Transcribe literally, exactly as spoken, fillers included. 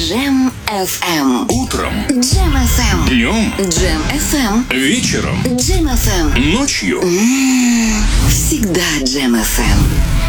Джем эф эм. Утром, Джем эф эм. днем, Джем эф эм. вечером, Джем эф эм. ночью. Всегда Джем эф эм.